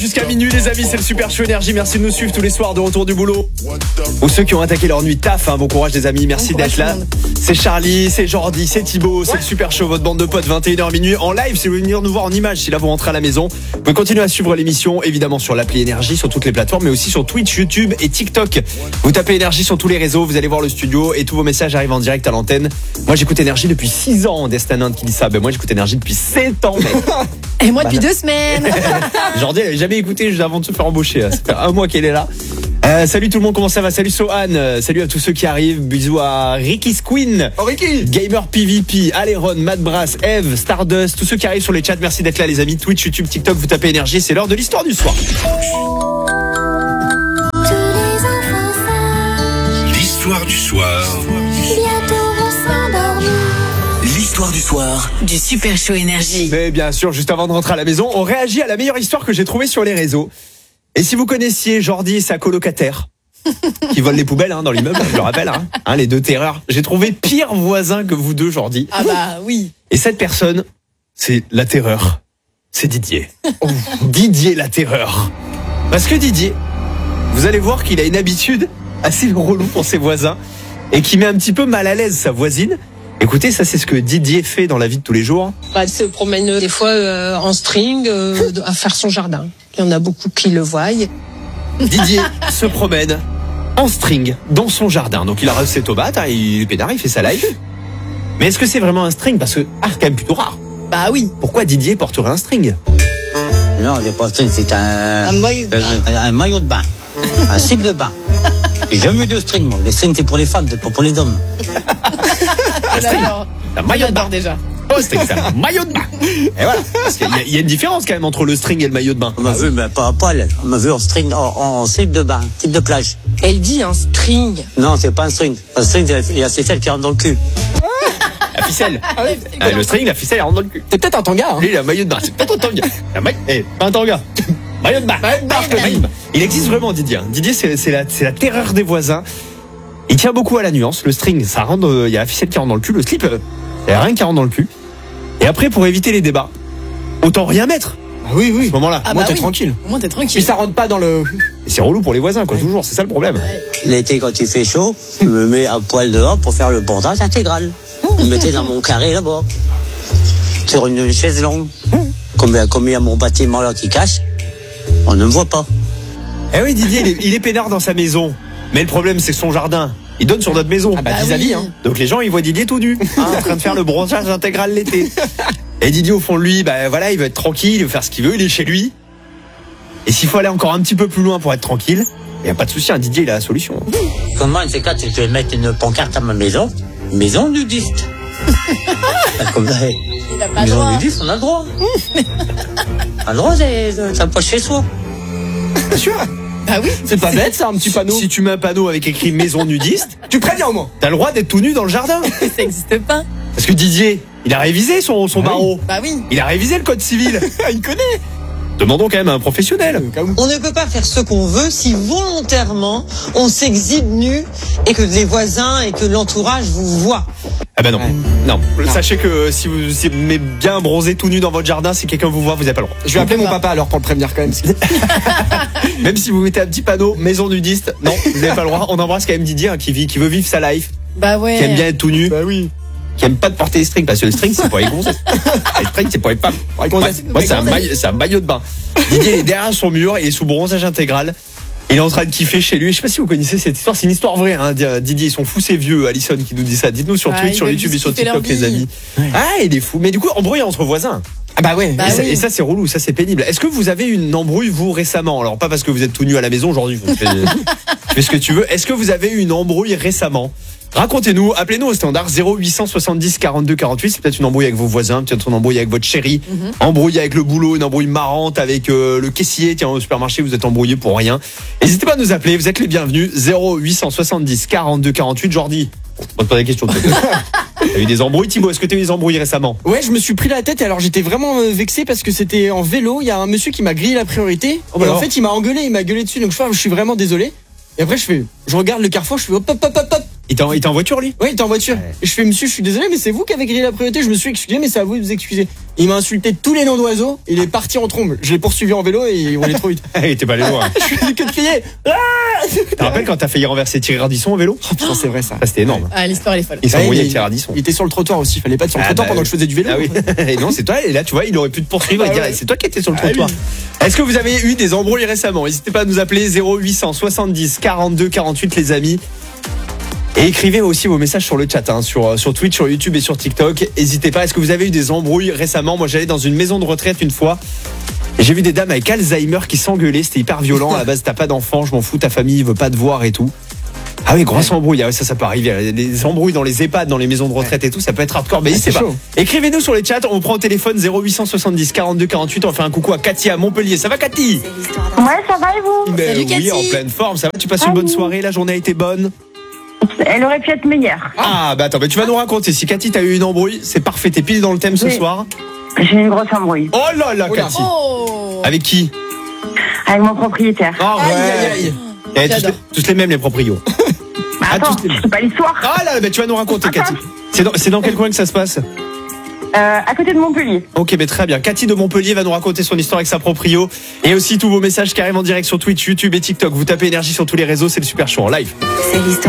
Jusqu'à minuit les amis, c'est le Super Show Énergie. Merci de nous suivre tous les soirs de retour du boulot. Ou ceux qui ont attaqué leur nuit taf, bon courage les amis, merci d'être là. C'est Charlie, c'est Jordi, c'est Thibaut, c'est le Super Show, votre bande de potes, 21h minuit en live. Si vous voulez venir nous voir en image, si là vous rentrez à la maison, vous pouvez continuer à suivre l'émission, évidemment sur l'appli Énergie, sur toutes les plateformes, mais aussi sur Twitch, YouTube et TikTok. Vous tapez Énergie sur tous les réseaux, vous allez voir le studio et tous vos messages arrivent en direct à l'antenne. Moi j'écoute Énergie depuis 6 ans, Destin qui dit ça, moi j'écoute Énergie depuis 7 ans. Et moi depuis 2 semaines. Jordi elle avait jamais écouté juste avant de se faire embaucher. Ça fait 1 mois qu'elle est là. Salut tout le monde, comment ça va? Salut Sohan, salut à tous ceux qui arrivent. Bisous à Ricky's Queen, Ricky, Gamer PVP, Aléron, Mad Brass, Eve, Stardust, tous ceux qui arrivent sur les chats. Merci d'être là les amis. Twitch, YouTube, TikTok, vous tapez Énergie. C'est l'heure de l'histoire du soir. L'histoire du soir. L'histoire du soir Du Super Show Énergie. Mais bien sûr, juste avant de rentrer à la maison, on réagit à la meilleure histoire que j'ai trouvée sur les réseaux. Et si vous connaissiez Jordi et sa colocataire qui volent les poubelles dans l'immeuble, je le rappelle, les deux terreurs, j'ai trouvé pire voisin que vous deux, Jordi. Ah bah oui. Et cette personne, c'est la terreur. C'est Didier. Didier la terreur. Parce que Didier, vous allez voir qu'il a une habitude assez relou pour ses voisins et qui met un petit peu mal à l'aise sa voisine. Écoutez, ça c'est ce que Didier fait dans la vie de tous les jours. Elle se promène des fois en string à faire son jardin. Il y en a beaucoup qui le voient. Didier se promène en string dans son jardin. Donc il a ses tomates, il est pédard, il fait sa live. Mais est-ce que c'est vraiment un string? Parce que c'est quand même plutôt rare. Bah oui. Pourquoi Didier porterait un string? Non, c'est pas un string, c'est un maillot de bain. Un slip de bain. J'ai jamais eu de string, moi. Les strings, c'est pour les femmes, c'est pas pour les hommes. Un maillot de bain déjà. Oh, c'est un maillot de bain. Et voilà. Parce qu'il y a une différence quand même entre le string et le maillot de bain. On m'a vu, mais pas à poil. On m'a vu en string, en slip de bain, slip de plage. Elle dit un string. Non, c'est pas un string. Un string, il y a ces ficelles qui rentrent dans le cul. La ficelle. Le string, la ficelle, elle rentre dans le cul. c'est peut-être un tanga. Lui, il a un maillot de bain. C'est peut-être un tanga. Pas un tanga. Maillot de bain. Il existe vraiment, Didier. Didier, c'est la terreur des voisins. Il tient beaucoup à la nuance. Le string, ça rentre, il y a la ficelle qui rentre dans le cul. Le slip, il n'y a rien qui rentre dans le cul. Et après, pour éviter les débats, autant rien mettre. Ah oui, À ce moment-là. Ah moi bah t'es oui. tranquille. Au moins t'es Puis tranquille. ça rentre pas dans le. Et c'est relou pour les voisins, toujours. C'est ça le problème. L'été, quand il fait chaud, je me mets à poil dehors pour faire le bordage intégral. Je me mettais dans mon carré là-bas. Sur une chaise longue. Comme il y a mon bâtiment là qui cache, on ne me voit pas. Eh oui, Didier, il est peinard dans sa maison. Mais le problème, c'est que son jardin, il donne sur notre maison. Ah bah Ah vis-à-vis, oui. Donc les gens, ils voient Didier tout nu, en train de faire le bronzage intégral l'été. Et Didier, au fond de lui, il veut être tranquille, il veut faire ce qu'il veut, il est chez lui. Et s'il faut aller encore un petit peu plus loin pour être tranquille, il n'y a pas de souci, Didier, il a la solution. Comment un de ces quatre, je vais mettre une pancarte à ma maison nudiste. Comme ça, Il a pas le maison droit. nudiste, on a le droit. On a le droit, ça pas chez soi. Bien sûr. Bah oui. C'est pas bête ça, un petit panneau. Si tu mets un panneau avec écrit maison nudiste, Tu préviens au moins. t'as le droit d'être tout nu dans le jardin. Ça existe pas. Parce que Didier, il a révisé son barreau. Bah oui. Il a révisé le code civil. Il connaît. Demandons quand même à un professionnel. On ne peut pas faire ce qu'on veut si volontairement on s'exhibe nu et que les voisins et que l'entourage vous voient. Ah bah non. Ouais. Non. Sachez que si vous mettez bien bronzé tout nu dans votre jardin, si quelqu'un vous voit, vous n'avez pas le droit. Je vais appeler mon papa alors pour le prévenir quand même. Même si vous mettez un petit panneau maison nudiste, non, vous n'avez pas le droit. On embrasse quand même Didier qui veut vivre sa life, Bah ouais. qui aime bien être tout nu, Bah oui. qui aime pas de porter les strings parce que le string c'est pour les gonzesses. Le string c'est pour les femmes. Pour les gonzesses. Moi c'est un maillot de bain. Didier est derrière son mur, il est sous bronzage intégral. Il est en train de kiffer chez lui. Je sais pas si vous connaissez cette histoire, c'est une histoire vraie. Didier, ils sont fous ces vieux. Alison qui nous dit ça. Dites-nous sur Twitch, il sur veut YouTube et juste sur kiffer TikTok leur les vie. amis. Ah, il est fou. Mais du coup, embrouille entre voisins. Ah bah ouais. Bah oui. Et ça c'est relou, ça c'est pénible. Est-ce que vous avez une embrouille vous récemment? Alors pas parce que vous êtes tout nu à la maison aujourd'hui, tu fais ce que tu veux. Est-ce que vous avez eu une embrouille récemment? Racontez-nous, appelez-nous au standard 0870 42 48. C'est peut-être une embrouille avec vos voisins, peut-être une embrouille avec votre chérie, embrouille avec le boulot, une embrouille marrante avec le caissier. Tiens, au supermarché, vous êtes embrouillé pour rien. N'hésitez pas à nous appeler, vous êtes les bienvenus. 0870 42 48. Jordi, on te pose la question. T'as eu des embrouilles, Thibaut? Est-ce que t'as eu des embrouilles récemment? Ouais, je me suis pris la tête et alors j'étais vraiment vexé parce que c'était en vélo. Il y a un monsieur qui m'a grillé la priorité. Oh bah Et en alors. fait, il m'a gueulé dessus. Donc je suis vraiment désolé. Et après, je regarde le carrefour, je fais hop hop hop hop hop. Il était en voiture, lui? Ouais, il était en voiture. Et je fais, monsieur, je suis désolé, mais c'est vous qui avez grillé la priorité. Je me suis excusé, mais c'est à vous de vous excuser. Il m'a insulté tous les noms d'oiseaux. Il est parti en trombe. Je l'ai poursuivi en vélo et on est trop vite. Il était pas allé loin. Je faisais que de crier. Tu te rappelles quand t'as failli renverser Thierry Ardisson en vélo? Oh putain, c'est vrai ça. Ça, c'était énorme. Ah, l'histoire, elle est folle. Il s'est Ouais, embrouillé il- avec Thierry Ardisson. Il était sur le trottoir aussi. Il fallait pas être sur le Ah, trottoir bah, pendant que je faisais du vélo. Ah oui. Et non, c'est toi. Et là, tu vois, il aurait pu te poursuivre et Ah dire, ouais. c'est toi qui étais sur le Ah trottoir. oui. Est-ce que vous avez eu des embrouilles récemment? N'hésitez pas à nous appeler 0800 70 42 48, les amis. Et écrivez aussi vos messages sur le chat, hein, sur Twitch, sur YouTube et sur TikTok. N'hésitez pas. Est-ce que vous avez eu des embrouilles récemment? Moi, j'allais dans une maison de retraite une fois. Et j'ai vu des dames avec Alzheimer qui s'engueulaient. C'était hyper violent. À la base, t'as pas d'enfant, je m'en fous, ta famille veut pas te voir et tout. Ah oui, grosse embrouille. Ah ouais, ça peut arriver. Les embrouilles dans les EHPAD, dans les maisons de retraite et tout, ça peut être hardcore. Mais n'hésitez c'est pas. chaud. Écrivez-nous sur les chats. On prend au téléphone 0870 42 48. On va faire un coucou à Cathy à Montpellier. Ça va, Cathy? Ouais, ça va et vous? Ben Salut, oui, Cathy. en pleine forme. Ça va? Tu passes une bonne soirée? La journée a été bonne? Elle aurait pu être meilleure. Ah, bah attends, tu vas nous raconter. Si Cathy, t'as eu une embrouille, c'est parfait. T'es pile dans le thème ce Oui. soir. J'ai eu une grosse embrouille Oh là là, Oula. Cathy. Oh. Avec qui? avec mon propriétaire. Oh, Aïe, aïe, aïe. Eh, J'adore. tous les mêmes, les proprios. Attends, tous les mêmes. c'est pas l'histoire. Ah là, bah, tu vas nous raconter, Cathy. C'est dans quel coin que ça se passe? À côté de Montpellier. Ok, mais très bien. Cathy de Montpellier va nous raconter son histoire avec sa proprio. Et aussi tous vos messages qui arrivent en direct sur Twitch, YouTube et TikTok. Vous tapez énergie sur tous les réseaux, c'est le super show en live. C'est l'histoire.